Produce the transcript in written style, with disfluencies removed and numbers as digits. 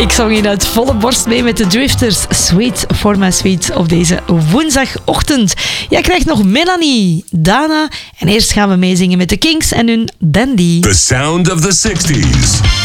Ik zong hier uit volle borst mee met de Drifters. Sweet for my sweet op deze woensdagochtend. Jij krijgt nog Melanie, Dana en eerst gaan we meezingen met de Kings en hun Dandy. The sound of the 60s.